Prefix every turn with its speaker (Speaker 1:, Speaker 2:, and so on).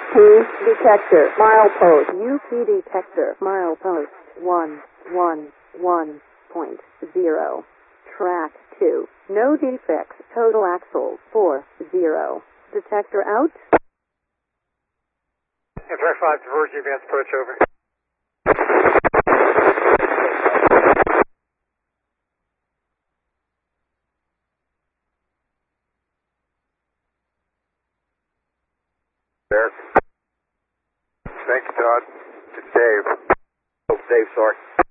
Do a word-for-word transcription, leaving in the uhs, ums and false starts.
Speaker 1: detector, milepost, U P detector, milepost, one, one, one point zero. Track two, no defects, total axles, four, zero. Detector out.
Speaker 2: And track five, diverge advanced approach over.
Speaker 3: There. Thank you, Todd. It's Dave. Oh, Dave, sorry.